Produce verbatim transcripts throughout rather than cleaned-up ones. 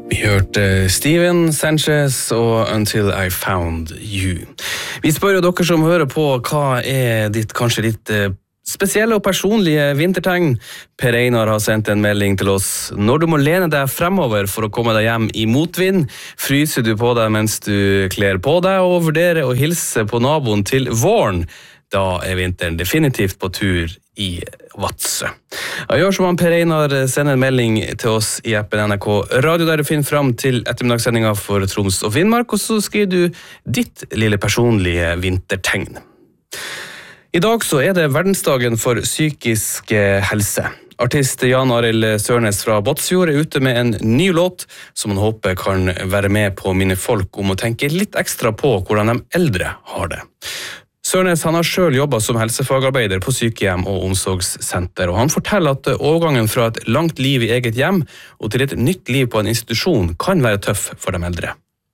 Vi hørte Steven Sanchez og Until I Found You. Vi spør jo dere som hører på, hva er ditt kanskje litt spesielle og personlige vintertegn? Per Einar har sendt en melding til oss. Når du må lene deg fremover for å komme deg hjem i motvind, fryser du på deg mens du kler på deg og vurderer å hilse på naboen til våren. Da er vinteren definitivt på tur i Vadsø. Jeg gjør som han Per Einar, sender en melding til oss i appen N R K Radio, der du finner fram til ettermiddagssendingen for Troms og Finnmark, og så skriver du ditt lille personlige vintertegn. I dag så er det verdensdagen for psykisk helse. Artist Jan Arild Sørnes fra Båtsfjord er ute med en ny låt som han håper kan være med på å minne folk om å tenke litt ekstra på hvordan de eldre har det. Sørnes han har selv jobbet som helsefagarbeider på sykehjem og omsorgssenter, og han forteller at overgangen fra et langt liv i eget hjem og til et nytt liv på en institusjon kan være tøff for de eldre.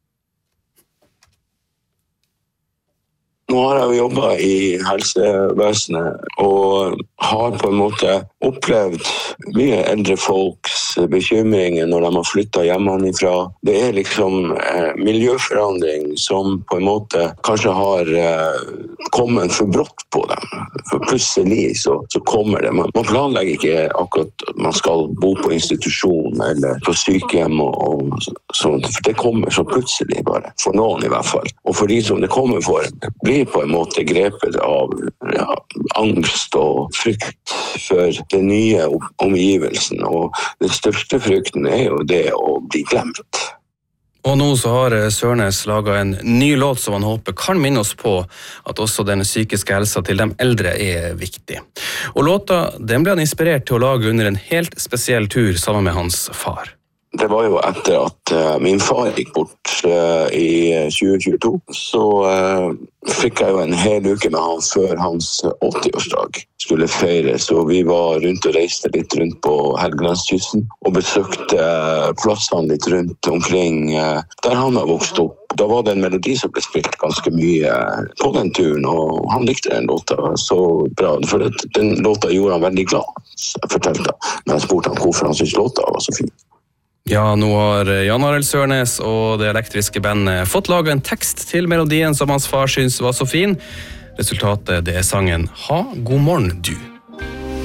Nå har jeg jobbet i helsevesenet og har på en måte opplevd mye eldre folks bekymringer når de har flyttet hjemmefra. Det er liksom eh, miljøforandring som på en måte kanskje har eh, kommet for brått på dem. For plutselig så, så kommer det. Man, man planlegger ikke akkurat at man skal bo på institusjon eller på sykehjem og, og sånt, for det kommer så plutselig bare, for noen i hvert fall. Og for de som det kommer for, blir på en måte grepet av ja, angst og frykt for den nye omgivelsen, og den største frykten er jo det å bli glemt. Og nå så har Sørnes laget en ny låt som han håper kan minne oss på at også den psykiske helsa til de eldre er viktig. Og låta den ble han inspirert til å lage under en helt spesiell tur sammen med hans far. Det var jo etter at uh, min far gikk bort uh, i tjue tjueto, så uh, fikk jeg jo en hel uke med han før hans åtti-årsdag skulle feires, og vi var rundt og reiste litt rundt på Helgelandskysten og besøkte uh, plassene litt rundt omkring uh, der han har vokst opp. Da var det en melodi som ble spilt ganske mye uh, på den turen, og han likte den låta så bra, for det, den låta gjorde han veldig glad. Jeg fortalte når jeg spurte han hvorfor han syntes låta var så fin. Ja, nå har Jan Arild Sørnes og det elektriske bandet fått laget en tekst til melodien som hans far synes var så fin. Resultatet det er sangen «Ha god morgen, du».